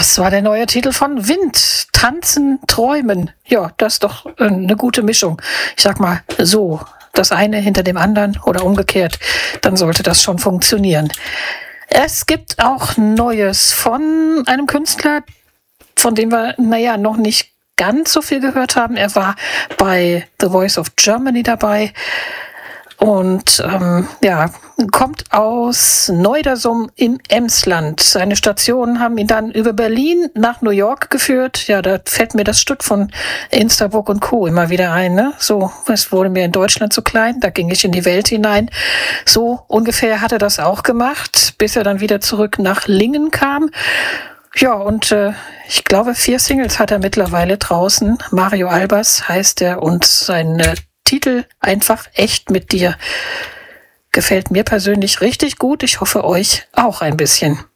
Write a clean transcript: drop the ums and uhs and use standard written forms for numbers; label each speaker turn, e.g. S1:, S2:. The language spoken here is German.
S1: Das war der neue Titel von Wind. Tanzen, träumen. Ja, das ist doch eine gute Mischung. Ich sag mal so, das eine hinter dem anderen oder umgekehrt, dann sollte das schon funktionieren. Es gibt auch Neues von einem Künstler, von dem wir, noch nicht ganz so viel gehört haben. Er war bei The Voice of Germany dabei und kommt aus Neudersum im Emsland. Seine Stationen haben ihn dann über Berlin nach New York geführt. Ja, da fällt mir das Stück von Instabook und Co. immer wieder ein. Ne? So, es wurde mir in Deutschland zu klein, da ging ich in die Welt hinein. So ungefähr hat er das auch gemacht, bis er dann wieder zurück nach Lingen kam. Ja, und ich glaube, 4 Singles hat er mittlerweile draußen. Mario Albers heißt er und sein Titel Einfach echt mit dir gefällt mir persönlich richtig gut. Ich hoffe euch auch ein bisschen.